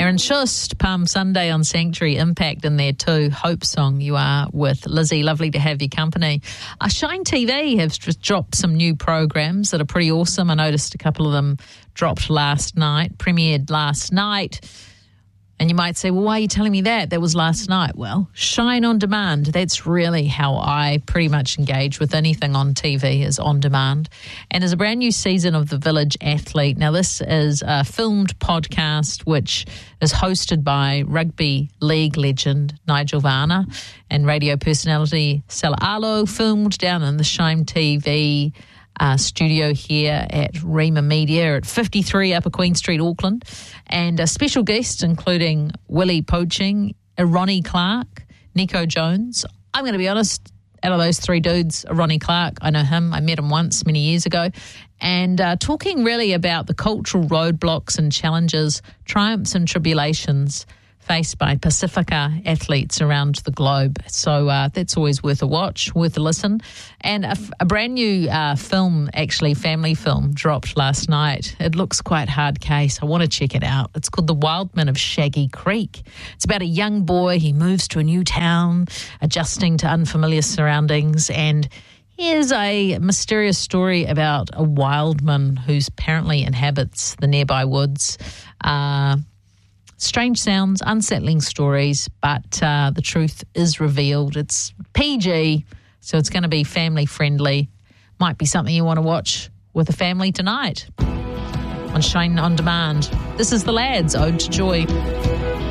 Aaron Shust, Palm Sunday on Sanctuary, Impact in there too. Hope Song, you are with Lizzie. Lovely to have your company. Shine TV have just dropped some new programs that are pretty awesome. I noticed a couple of them dropped last night, premiered last night. And you might say, well, why are you telling me that? That was last night. Well, Shine On Demand, that's really how I pretty much engage with anything on TV, is on demand. And there's a brand new season of The Village Athlete. Now, this is a filmed podcast which is hosted by rugby league legend Nigel Varner and radio personality Stella Arlo, filmed down in the Shine TV studio here at Rima Media at 53 Upper Queen Street, Auckland, and special guests including Willie Poaching, Ronnie Clark, Nico Jones. I'm going to be honest, out of those three dudes, Ronnie Clark, I know him, I met him once many years ago, and talking really about the cultural roadblocks and challenges, triumphs and tribulations faced by Pacifica athletes around the globe. So that's always worth a watch, worth a listen. And a brand new film, actually, family film, dropped last night. It looks quite hard case. I want to check it out. It's called The Wildman of Shaggy Creek. It's about a young boy. He moves to a new town, adjusting to unfamiliar surroundings, and here's a mysterious story about a wildman who apparently inhabits the nearby woods. Strange sounds, unsettling stories, but the truth is revealed. It's PG, so it's going to be family friendly. Might be something you want to watch with a family tonight on Shine On Demand. This is The Lads, Ode to Joy.